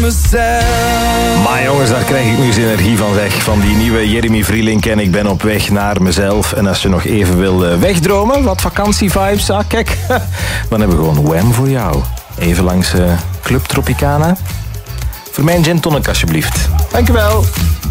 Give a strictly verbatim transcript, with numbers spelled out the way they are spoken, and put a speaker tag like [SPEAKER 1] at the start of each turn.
[SPEAKER 1] mezelf.
[SPEAKER 2] Maar jongens, daar krijg ik nu eens energie van, zeg. Van die nieuwe Jeremy Vrielink en ik ben op weg naar mezelf. En als je nog even wil uh, wegdromen, wat vakantievibes, ah, kijk, dan hebben we gewoon Wham voor jou. Even langs uh, Club Tropicana. Voor mij een gin tonic, alsjeblieft. Dankjewel.